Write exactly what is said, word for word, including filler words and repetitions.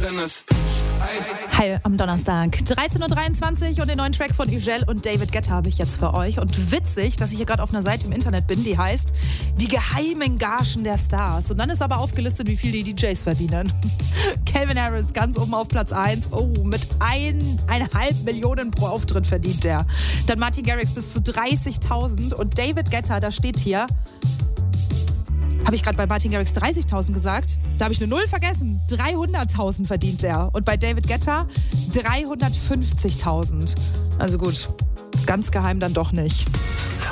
Tennis. Hi, am Donnerstag, dreizehn Uhr dreiundzwanzig und den neuen Track von Yvgel und David Guetta habe ich jetzt für euch. Und witzig, dass ich hier gerade auf einer Seite im Internet bin, die heißt Die geheimen Gagen der Stars. Und dann ist aber aufgelistet, wie viel die D Js verdienen. Calvin Harris ganz oben auf Platz eins. Oh, mit eineinhalb Millionen pro Auftritt verdient der. Dann Martin Garrix bis zu dreißigtausend. Und David Guetta, da steht hier... Habe ich gerade bei Martin Garrix dreißigtausend gesagt? Da habe ich eine Null vergessen. dreihunderttausend verdient er. Und bei David Guetta dreihundertfünfzigtausend. Also gut, ganz geheim dann doch nicht.